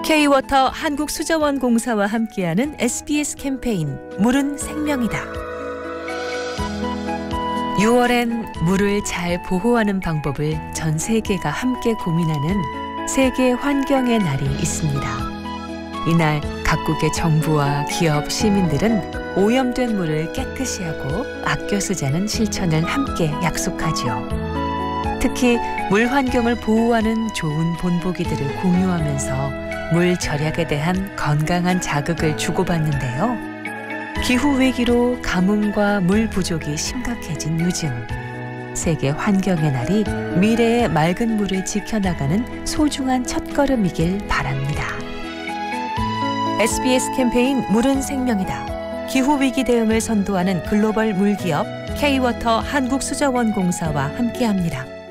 K-워터 한국수자원공사와 함께하는 SBS 캠페인 물은 생명이다. 6월엔 물을 잘 보호하는 방법을 전 세계가 함께 고민하는 세계 환경의 날이 있습니다. 이날 각국의 정부와 기업, 시민들은 오염된 물을 깨끗이 하고 아껴 쓰자는 실천을 함께 약속하죠. 특히 물 환경을 보호하는 좋은 본보기들을 공유하면서 물 절약에 대한 건강한 자극을 주고받는데요. 기후위기로 가뭄과 물 부족이 심각해진 요즘, 세계 환경의 날이 미래의 맑은 물을 지켜나가는 소중한 첫걸음이길 바랍니다. SBS 캠페인 물은 생명이다. 기후위기 대응을 선도하는 글로벌 물기업 K-워터 한국수자원공사와 함께합니다.